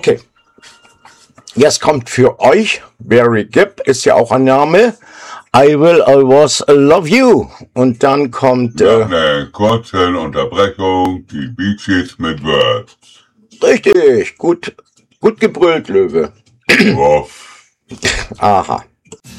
Okay. Jetzt kommt für euch, Barry Gibb ist ja auch ein Name, I Will Always Love You. Und dann kommt... Nach einer kurzen Unterbrechung die Bee Gees mit Words. Richtig, gut gebrüllt, Löwe. Wuff. Aha.